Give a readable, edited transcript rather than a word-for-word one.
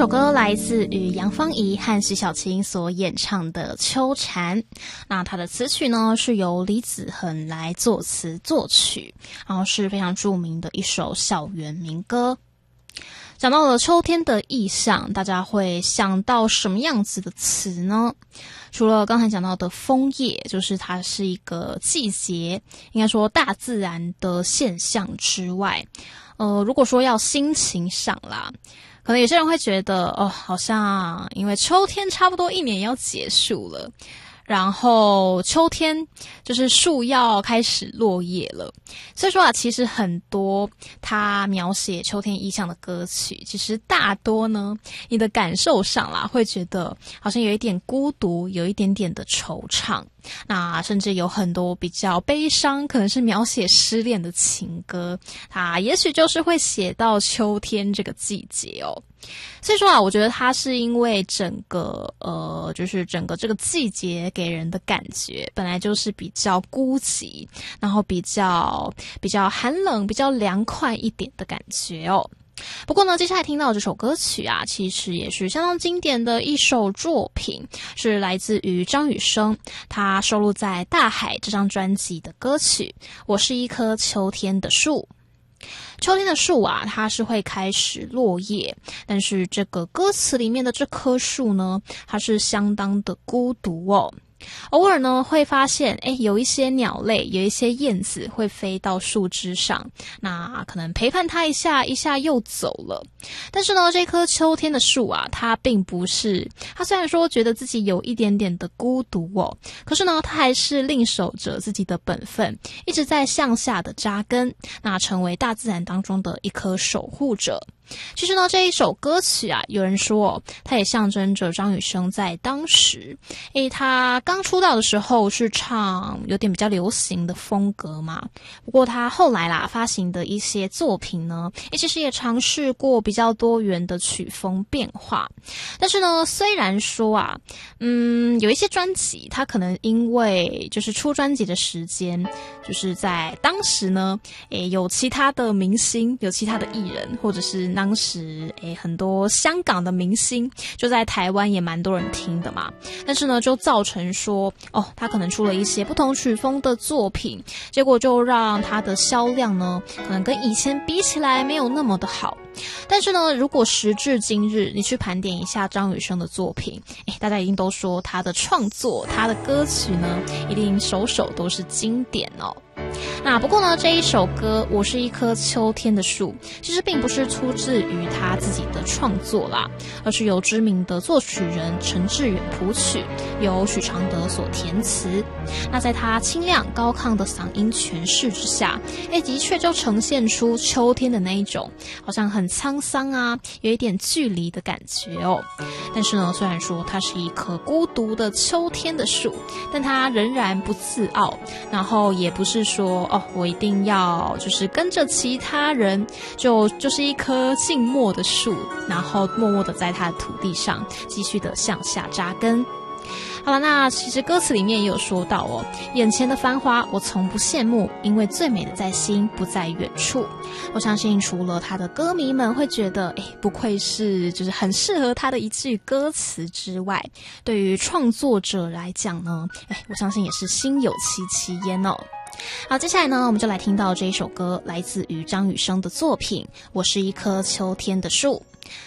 首歌来自于杨芳仪和徐小青所演唱的《秋蝉》，那它的词曲呢是由李子恒来作词作曲，然后是非常著名的一首校园民歌。讲到了秋天的意象，大家会想到什么样子的词呢？除了刚才讲到的枫叶，就是它是一个季节，应该说大自然的现象之外，如果说要心情上啦，可能有些人会觉得好像因为秋天差不多一年要结束了，然后秋天就是树要开始落叶了，所以说其实很多他描写秋天意象的歌曲，其实大多呢，你的感受上啦，会觉得好像有一点孤独，有一点点的惆怅，那甚至有很多比较悲伤，可能是描写失恋的情歌，它也许就是会写到秋天这个季节哦。所以说我觉得它是因为整个就是整个这个季节给人的感觉本来就是比较孤寂，然后比较寒冷，比较凉快一点的感觉哦。不过呢，接下来听到这首歌曲其实也是相当经典的一首作品，是来自于张雨生，他收录在《大海》这张专辑的歌曲《我是一棵秋天的树》。秋天的树它是会开始落叶，但是这个歌词里面的这棵树呢，它是相当的孤独哦。偶尔呢会发现有一些鸟类，有一些燕子会飞到树枝上，那可能陪伴它一下又走了。但是呢，这棵秋天的树它并不是，它虽然说觉得自己有一点点的孤独哦，可是呢它还是另守着自己的本分，一直在向下的扎根，那成为大自然当中的一棵守护者。其实呢，这一首歌曲有人说它也象征着张雨生在当时他刚出道的时候是唱有点比较流行的风格嘛，不过他后来发行的一些作品呢其实也尝试过比较多元的曲风变化。但是呢，虽然说有一些专辑它可能因为就是出专辑的时间就是在当时呢有其他的明星，有其他的艺人，或者是当时很多香港的明星就在台湾也蛮多人听的嘛，但是呢就造成说他可能出了一些不同曲风的作品，结果就让他的销量呢可能跟以前比起来没有那么的好。但是呢，如果时至今日你去盘点一下张雨生的作品，大家一定都说他的创作，他的歌曲呢一定首首都是经典哦。那不过呢，这一首歌《我是一棵秋天的树》其实并不是出自于他自己的创作啦，而是由知名的作曲人陈志远谱曲，由许常德所填词。那在他清亮高亢的嗓音诠释之下，的确就呈现出秋天的那一种好像很沧桑有一点距离的感觉哦。但是呢，虽然说它是一棵孤独的秋天的树，但它仍然不自傲，然后也不是说我一定要就是跟着其他人，就是一棵静默的树，然后默默的在它的土地上继续的向下扎根。好了，那其实歌词里面也有说到眼前的繁华我从不羡慕，因为最美的在心不在远处。我相信除了他的歌迷们会觉得不愧是就是很适合他的一句歌词之外，对于创作者来讲呢我相信也是心有戚戚焉哦。好，接下来呢我们就来听到这一首歌，来自于张雨生的作品《我是一棵秋天的树》。